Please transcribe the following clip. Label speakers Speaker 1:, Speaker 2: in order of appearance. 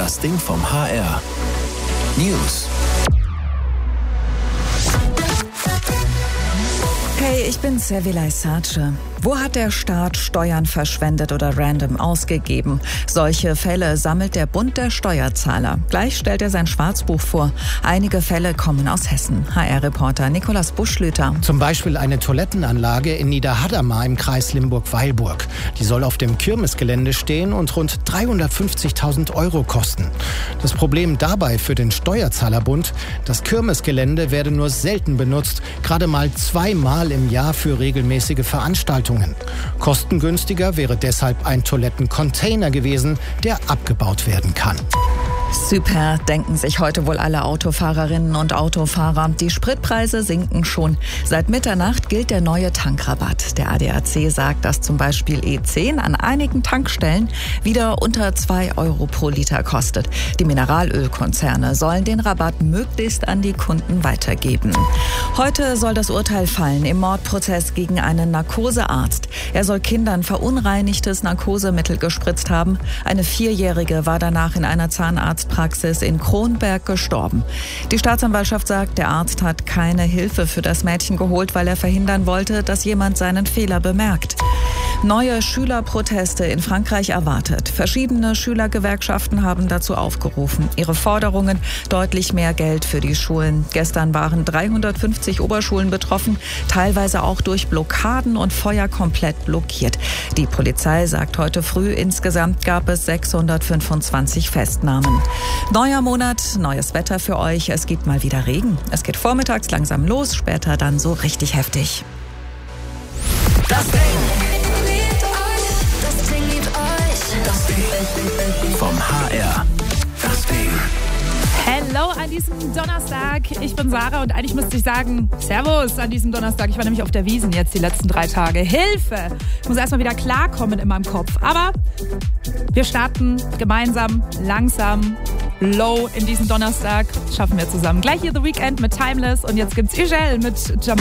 Speaker 1: Das Ding vom HR. News.
Speaker 2: Hey, ich bin Servilay Sace. Wo hat der Staat Steuern verschwendet oder random ausgegeben? Solche Fälle sammelt der Bund der Steuerzahler. Gleich stellt er sein Schwarzbuch vor. Einige Fälle kommen aus Hessen. HR-Reporter Nikolaus Buschlüter.
Speaker 3: Zum Beispiel eine Toilettenanlage in Niederhadamar im Kreis Limburg-Weilburg. Die soll auf dem Kirmesgelände stehen und rund 350.000 € kosten. Das Problem dabei für den Steuerzahlerbund: Das Kirmesgelände werde nur selten benutzt, gerade mal 2-mal im Jahr für regelmäßige Veranstaltungen. Kostengünstiger wäre deshalb ein Toilettencontainer gewesen, der abgebaut werden kann.
Speaker 2: Super, denken sich heute wohl alle Autofahrerinnen und Autofahrer. Die Spritpreise sinken schon. Seit Mitternacht gilt der neue Tankrabatt. Der ADAC sagt, dass zum Beispiel E10 an einigen Tankstellen wieder unter 2 € pro Liter kostet. Die Mineralölkonzerne sollen den Rabatt möglichst an die Kunden weitergeben. Heute soll das Urteil fallen im Mordprozess gegen einen Narkosearzt. Er soll Kindern verunreinigtes Narkosemittel gespritzt haben. Eine 4-Jährige war danach in einer Zahnarztpraxis in Kronberg gestorben. Die Staatsanwaltschaft sagt, der Arzt hat keine Hilfe für das Mädchen geholt, weil er verhindern wollte, dass jemand seinen Fehler bemerkt. Neue Schülerproteste in Frankreich erwartet. Verschiedene Schülergewerkschaften haben dazu aufgerufen. Ihre Forderungen: deutlich mehr Geld für die Schulen. Gestern waren 350 Oberschulen betroffen, teilweise auch durch Blockaden und Feuer komplett blockiert. Die Polizei sagt heute früh, insgesamt gab es 625 Festnahmen. Neuer Monat, neues Wetter für euch. Es gibt mal wieder Regen. Es geht vormittags langsam los, später dann so richtig heftig.
Speaker 1: Das Ding vom HR. Das Ding.
Speaker 4: Hello an diesem Donnerstag. Ich bin Sarah und eigentlich müsste ich sagen, Servus an diesem Donnerstag. Ich war nämlich auf der Wiesn jetzt die letzten 3 Tage. Hilfe! Ich muss erstmal wieder klarkommen in meinem Kopf. Aber wir starten gemeinsam, langsam, low in diesen Donnerstag. Schaffen wir zusammen. Gleich hier The Weekend mit Timeless und jetzt gibt's Ugel mit Jamal.